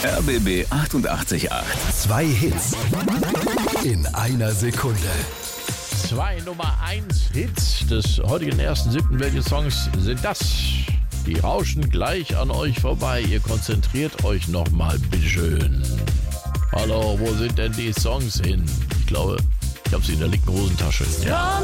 RBB 888. 2 Hits in einer Sekunde. 2 Nummer 1 Hits des heutigen 1.7. Welche Songs sind das? Die rauschen gleich an euch vorbei. Ihr konzentriert euch nochmal, bitteschön. Hallo, wo sind denn die Songs hin? Ich glaube, ich habe sie in der linken Hosentasche. Ja,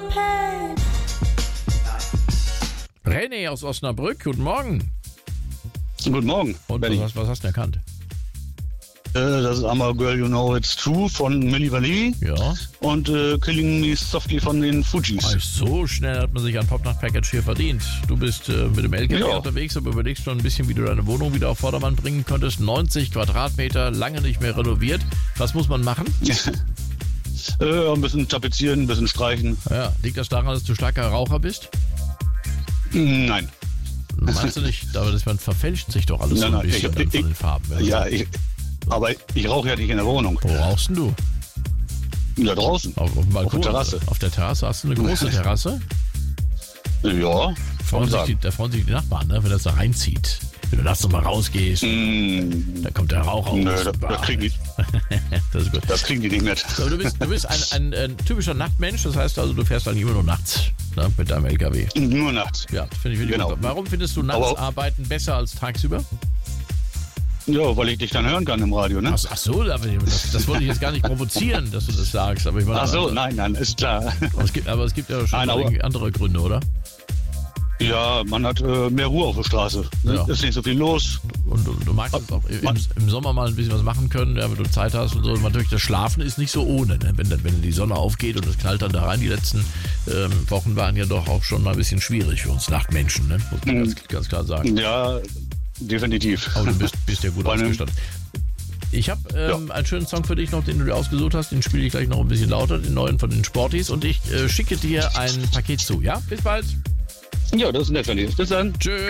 René aus Osnabrück, guten Morgen. Guten Morgen. Und was hast du erkannt? Das ist I'm a Girl You Know It's True von Milli Vanilli. Ja. Und Killing Me Softly von den Fugees. Ach, so schnell hat man sich ein Popnacht-Package hier verdient. Du bist mit dem LKW unterwegs, aber überlegst schon ein bisschen, wie du deine Wohnung wieder auf Vordermann bringen könntest. 90 Quadratmeter, lange nicht mehr renoviert. Was muss man machen? Ein bisschen tapezieren, ein bisschen streichen. Ja, liegt das daran, dass du starker Raucher bist? Nein. Meinst du nicht? Aber man verfälscht sich doch alles so ein bisschen von den Farben. Aber ich rauche ja nicht in der Wohnung. Wo rauchst denn du? Ja, draußen. Auf dem Balkon? Auf der Terrasse. Auf der Terrasse? Hast du eine große Terrasse? Ja. Da freuen sich die Nachbarn, ne, wenn das da reinzieht. Wenn du nachts nochmal rausgehst, dann kommt der Rauch aus. Nö, das kriegen die. Das ist gut. Das kriegen die nicht mit. So, du bist ein typischer Nachtmensch, das heißt also, du fährst eigentlich immer nur nachts, ne, mit deinem LKW. Nur nachts. Ja, finde ich wirklich gut. Warum findest du nachts arbeiten besser als tagsüber? Ja, weil ich dich dann hören kann im Radio, ne? Ach so, das wollte ich jetzt gar nicht provozieren, dass du das sagst. Aber ich meine, ach so, nein, ist klar. Aber es gibt ja schon andere Gründe, oder? Ja, man hat mehr Ruhe auf der Straße. Ja. Ist nicht so viel los. Und du magst es auch im Sommer mal ein bisschen was machen können, ja, wenn du Zeit hast und so. Und natürlich, das Schlafen ist nicht so ohne, ne? Wenn die Sonne aufgeht und es knallt dann da rein. Die letzten Wochen waren ja doch auch schon mal ein bisschen schwierig für uns Nachtmenschen, ne? Muss man ganz klar sagen. Ja, definitiv. Aber du bist ja gut ausgestattet. Ich habe einen schönen Song für dich noch, den du dir ausgesucht hast. Den spiele ich gleich noch ein bisschen lauter, den neuen von den Sporties. Und ich schicke dir ein Paket zu, ja? Bis bald. Ja, das ist nett von dir. Bis dann. Tschüss.